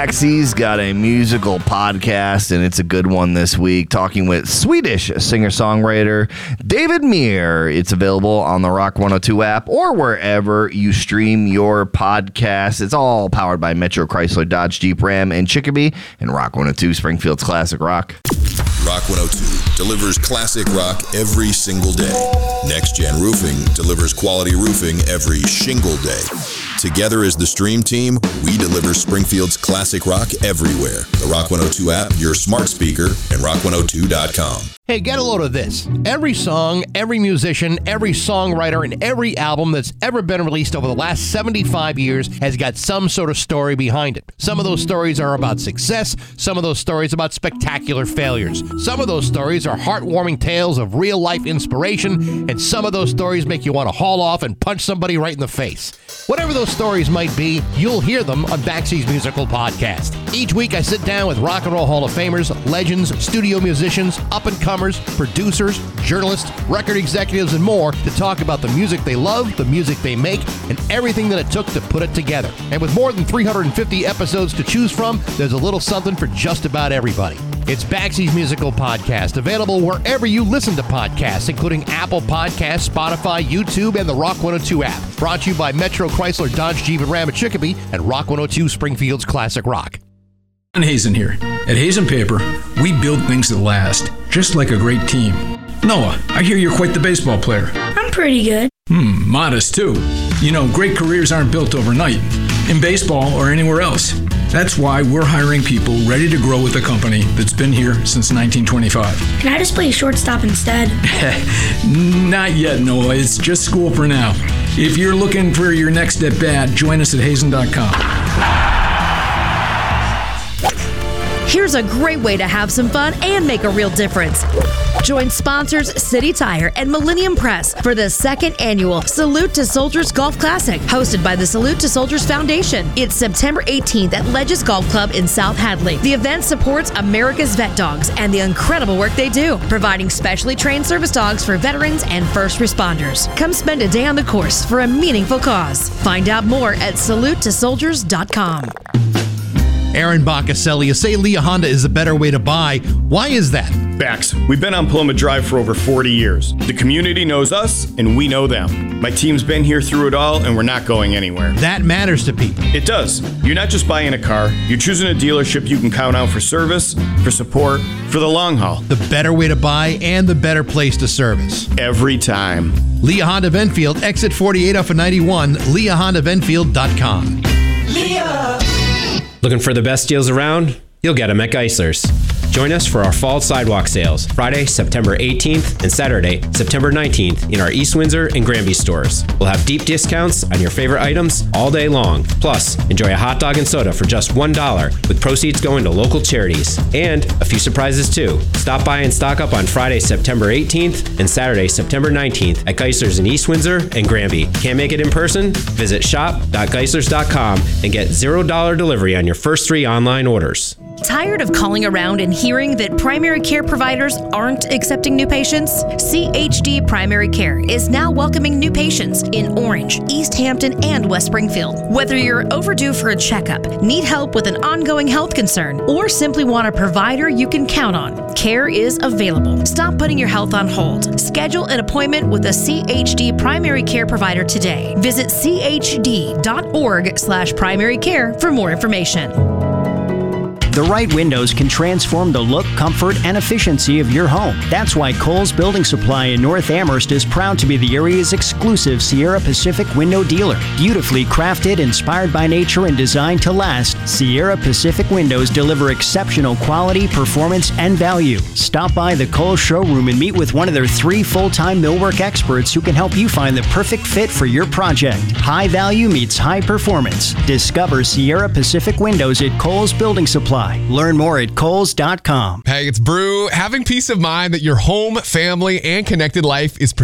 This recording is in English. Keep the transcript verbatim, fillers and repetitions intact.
Baxy's got a musical podcast, and it's a good one this week, talking with Swedish singer-songwriter David Meir. It's available on the Rock one oh two app or wherever you stream your podcast. It's all powered by Metro Chrysler, Dodge, Jeep, Ram, and Chicopee, and Rock one oh two, Springfield's classic rock. Rock one oh two delivers classic rock every single day. Next Gen Roofing delivers quality roofing every shingle day. Together as the Stream Team, we deliver Springfield's classic rock everywhere. The Rock one oh two app, your smart speaker, and rock one oh two dot com. Hey, get a load of this. Every song, every musician, every songwriter, and every album that's ever been released over the last seventy-five years has got some sort of story behind it. Some of those stories are about success. Some of those stories about spectacular failures. Some of those stories are heartwarming tales of real-life inspiration, and some of those stories make you want to haul off and punch somebody right in the face. Whatever those stories might be, you'll hear them on Baxy's Musical Podcast. Each week, I sit down with Rock and Roll Hall of Famers, legends, studio musicians, up-and-comers, producers, journalists, record executives, and more to talk about the music they love, the music they make, and everything that it took to put it together. And with more than three hundred fifty episodes to choose from, there's a little something for just about everybody. It's Baxy's Musical Podcast, available wherever you listen to podcasts, including Apple Podcasts, Spotify, YouTube, and the Rock one oh two app. Brought to you by Metro Chrysler, Dodge, Jeep, and Ram at Chicopee, and Rock one oh two, Springfield's classic rock. John Hazen here. At Hazen Paper, we build things that last, just like a great team. Noah, I hear you're quite the baseball player. I'm pretty good. Hmm, modest too. You know, great careers aren't built overnight, in baseball or anywhere else. That's why we're hiring people ready to grow with a company that's been here since nineteen twenty-five. Can I just play shortstop instead? Not yet, Noah. It's just school for now. If you're looking for your next at bat, join us at hazen dot com. Here's a great way to have some fun and make a real difference. Join sponsors City Tire and Millennium Press for the second annual Salute to Soldiers Golf Classic, hosted by the Salute to Soldiers Foundation. It's September eighteenth at Ledges Golf Club in South Hadley. The event supports America's vet dogs and the incredible work they do, providing specially trained service dogs for veterans and first responders. Come spend a day on the course for a meaningful cause. Find out more at salute to soldiers dot com. Aaron Baccaselli, you say Leah Honda is a better way to buy. Why is that? Bax, we've been on Paloma Drive for over forty years. The community knows us, and we know them. My team's been here through it all, and we're not going anywhere. That matters to people. It does. You're not just buying a car. You're choosing a dealership you can count on for service, for support, for the long haul. The better way to buy and the better place to service. Every time. Leah Honda of Enfield, exit forty-eight off of ninety-one, leah honda of enfield dot com. Leah! Looking for the best deals around? You'll get them at Geisler's. Join us for our fall sidewalk sales, Friday, September eighteenth, and Saturday, September nineteenth, in our East Windsor and Granby stores. We'll have deep discounts on your favorite items all day long. Plus, enjoy a hot dog and soda for just one dollar, with proceeds going to local charities. And a few surprises too. Stop by and stock up on Friday, September eighteenth, and Saturday, September nineteenth, at Geisler's in East Windsor and Granby. Can't make it in person? Visit shop dot geislers dot com and get zero dollar delivery on your first three online orders. Tired of calling around and hearing that primary care providers aren't accepting new patients? C H D Primary Care is now welcoming new patients in Orange, East Hampton, and West Springfield. Whether you're overdue for a checkup, need help with an ongoing health concern, or simply want a provider you can count on, care is available. Stop putting your health on hold. Schedule an appointment with a C H D Primary Care provider today. Visit c h d dot org slash primary care for more information. The right windows can transform the look, comfort, and efficiency of your home. That's why Kohl's Building Supply in North Amherst is proud to be the area's exclusive Sierra Pacific window dealer. Beautifully crafted, inspired by nature, and designed to last, Sierra Pacific windows deliver exceptional quality, performance, and value. Stop by the Kohl's showroom and meet with one of their three full-time millwork experts who can help you find the perfect fit for your project. High value meets high performance. Discover Sierra Pacific windows at Kohl's Building Supply. Learn more at kohls dot com. Hey, it's Brew. Having peace of mind that your home, family, and connected life is